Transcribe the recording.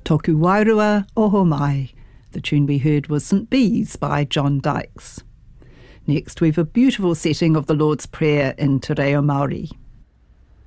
Toku Wairua Oho Mai. The tune we heard was St Bees by John Dykes. Next, we've a beautiful setting of the Lord's Prayer in Te Reo Māori.